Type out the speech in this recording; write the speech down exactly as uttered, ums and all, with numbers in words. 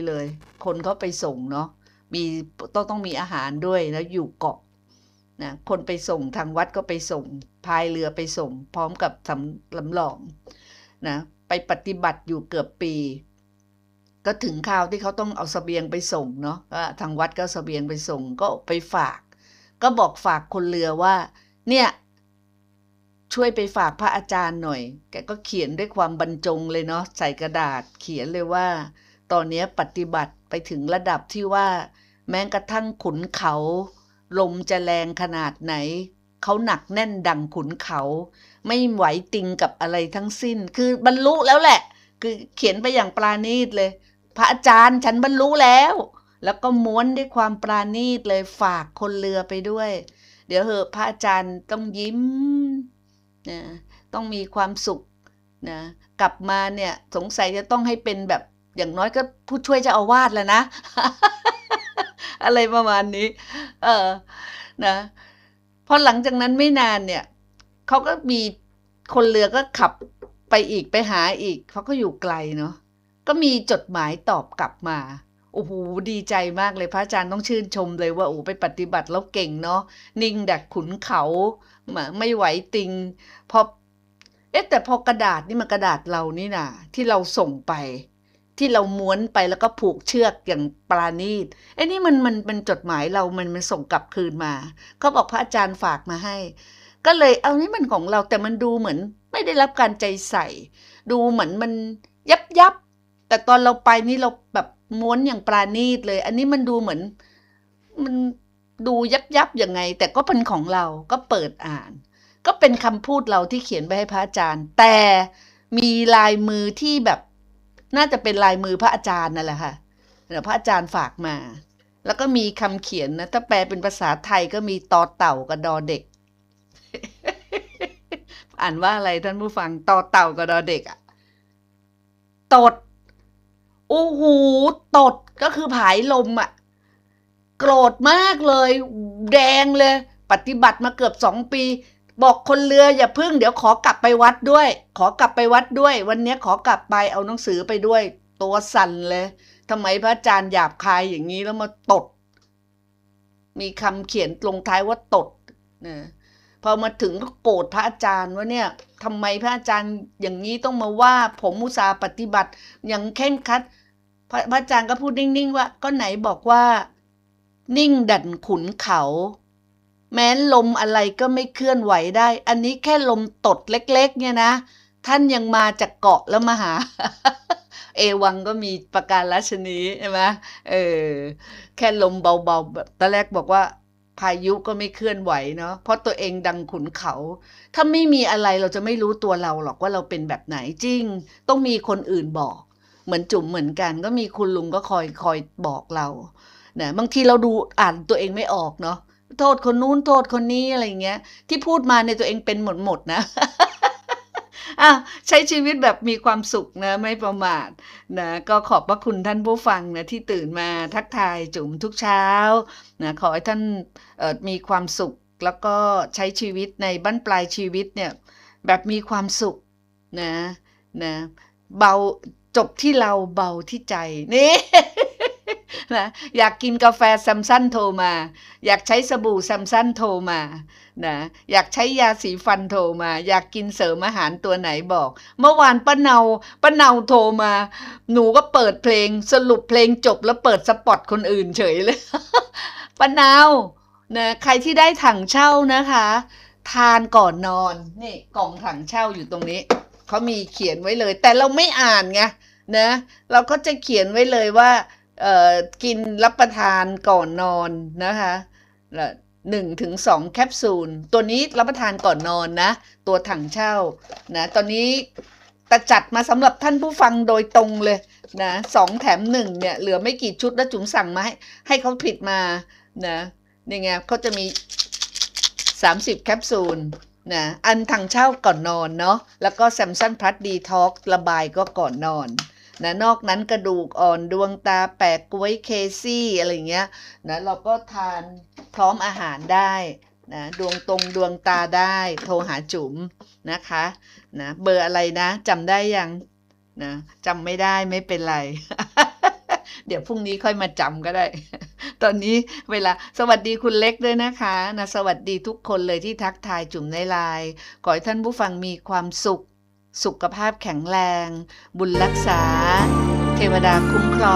เลย คนเขาไปส่งเนาะมีต้องต้องมีอาหารด้วยแล้วอยู่เกาะนะคนไปส่งทางวัดก็ไปส่งพายเรือไปส่งพร้อมกับสำลำลองนะไปปฏิบัติอยู่เกือบปีก็ถึงคราวที่เขาต้องเอาเสบียงไปส่งเนาะก็ทางวัดก็เสบียงไปส่งก็ไปฝากก็บอกฝากคนเรือว่าเนี่ยช่วยไปฝากพระอาจารย์หน่อยแกก็เขียนด้วยความบรรจงเลยเนาะใส่กระดาษเขียนเลยว่าตอนนี้ปฏิบัติไปถึงระดับที่ว่าแม้กระทั่งขุนเขาลมจะแรงขนาดไหนเขาหนักแน่นดังขุนเขาไม่ไหวติงกับอะไรทั้งสิ้นคือบรรลุแล้วแหละคือเขียนไปอย่างปราณีตเลยพระอาจารย์ฉันบรรลุแล้วแล้วก็ม้วนด้วยความปราณีตเลยฝากคนเรือไปด้วยเดี๋ยวเหอะพระอาจารย์ต้องยิ้มนะต้องมีความสุขนะกลับมาเนี่ยสงสัยจะต้องให้เป็นแบบอย่างน้อยก็ผู้ช่วยเจ้าอาวาสแล้วนะ อะไรประมาณนี้เออนะพอหลังจากนั้นไม่นานเนี่ยเขาก็มีคนเรือก็ขับไปอีกไปหาอีกเขาก็อยู่ไกลเนาะก็มีจดหมายตอบกลับมาโอ้โหดีใจมากเลยพระอาจารย์ต้องชื่นชมเลยว่าโอ้ไปปฏิบัติแล้วเก่งเนาะนิ่งดักขุนเขาไม่ไหวติงพอเอ๊ะแต่พอกระดาษนี่มันกระดาษเรานี่นะที่เราส่งไปที่เราม้วนไปแล้วก็ผูกเชือกอย่างปราณีตไอ้นี่มันมันเป็นจดหมายเรามันมันส่งกลับคืนมาเขาบอกพระอาจารย์ฝากมาให้ก็เลยเอานี่มันของเราแต่มันดูเหมือนไม่ได้รับการใจใส่ดูเหมือนมันยับยับแต่ตอนเราไปนี่เราแบบม้วนอย่างปราณีตเลยอันนี้มันดูเหมือนมันดูยับยับยังไงแต่ก็เป็นของเราก็เปิดอ่านก็เป็นคำพูดเราที่เขียนไปให้พระอาจารย์แต่มีลายมือที่แบบน่าจะเป็นลายมือพระอาจารย์นั่นแหละค่ะเดี๋ยวพระอาจารย์ฝากมาแล้วก็มีคำเขียนนะถ้าแปลเป็นภาษาไทยก็มีตอเต่ากับดอเด็ก อ่านว่าอะไรท่านผู้ฟังตอเต่ากับดอเด็กอะตดโอ้โหตดก็คือผายลมอะโกรธมากเลยแดงเลยปฏิบัติมาเกือบสองปีบอกคนเรืออย่าพึ่งเดี๋ยวขอกลับไปวัดด้วยขอกลับไปวัดด้วยวันนี้ขอกลับไปเอาหนังสือไปด้วยตัวสั่นเลยทำไมพระอาจารย์หยาบคายอย่างนี้แล้วมาตดมีคำเขียนลงท้ายว่าตดนะพอมาถึงก็โกรธพระอาจารย์ว่าเนี่ยทำไมพระอาจารย์อย่างนี้ต้องมาว่าผมอุตส่าห์ปฏิบัติอย่างเคร่งครัดพระอาจารย์ก็พูดนิ่งๆว่าก็ไหนบอกว่านิ่งดั่งขุนเขาแม้ลมอะไรก็ไม่เคลื่อนไหวได้อันนี้แค่ลมตดเล็กๆเนี่ยนะท่านยังมาจากเกาะแล้วมาหา เอวังก็มีประการราชนีใช่ไหมเออแค่ลมเบาๆแบบตอนแรกบอกว่าพายุก็ไม่เคลื่อนไหวเนาะเพราะตัวเองดังขุนเขาถ้าไม่มีอะไรเราจะไม่รู้ตัวเราหรอกว่าเราเป็นแบบไหนจริงต้องมีคนอื่นบอกเหมือนจุ๋มเหมือนกันก็มีคุณลุงก็คอยคอยบอกเราเนี่ยบางทีเราดูอ่านตัวเองไม่ออกเนาะโทษคนนู้นโทษคนนี้อะไรเงี้ยที่พูดมาในตัวเองเป็นหมดหมดนะ อ่ะใช้ชีวิตแบบมีความสุขนะไม่ประมาทนะก็ขอบพระคุณท่านผู้ฟังนะที่ตื่นมาทักทายจุ๋มทุกเช้านะขอให้ท่านเอ่อมีความสุขแล้วก็ใช้ชีวิตในบั้นปลายชีวิตเนี่ยแบบมีความสุขนะนะเบาจบที่เราเบาที่ใจนี่ นะอยากกินกาแฟแซมซันโทรมาอยากใช้สบู่แซมซันโทรมานะอยากใช้ยาสีฟันโทรมาอยากกินเสริมอาหารตัวไหนบอกเมื่อวานป้าเนาป้าเนาโทรมาหนูก็เปิดเพลงสรุปเพลงจบแล้วเปิดสปอตคนอื่นเฉยเลย ป้าเนานะใครที่ได้ถังเช่านะคะทานก่อนนอนนี่กล่องถังเช่าอยู่ตรงนี้เขามีเขียนไว้เลยแต่เราไม่อ่านไงนะเราก็จะเขียนไว้เลยว่าเอ่อกินรับประทานก่อนนอนนะคะหนึ่งถึงสองแคปซูลตัวนี้รับประทานก่อนนอนนะตัวถังเช่านะตอนนี้แต่จัดมาสำหรับท่านผู้ฟังโดยตรงเลยนะสองแถมหนึ่งเนี่ยเหลือไม่กี่ชุดแล้วจุ๋มสั่งมาให้ให้เขาผิดมานะนี่ไงเขาจะมีสามสิบแคปซูลนะอันถังเช่าก่อนนอนเนาะแล้วก็แซมซันพลัสดีท็อกระบายก็ก่อนนอนนะนอกนั้นกระดูกอ่อนดวงตาแปะก๊วยเคซี่อะไรเงี้ยนะเราก็ทานพร้อมอาหารได้นะดวงตรงดวงตาได้โทรหาจุ๋มนะคะนะเบอร์อะไรนะจำได้ยังนะจำไม่ได้ไม่เป็นไรเดี๋ยวพรุ่งนี้ค่อยมาจำก็ได้ ตอนนี้เวลาสวัสดีคุณเล็กด้วยนะคะนะสวัสดีทุกคนเลยที่ทักทายจุ๋มในไลน์ขอให้ท่านผู้ฟังมีความสุขสุขภาพแข็งแรงบุญรักษาเทวดาคุ้มคร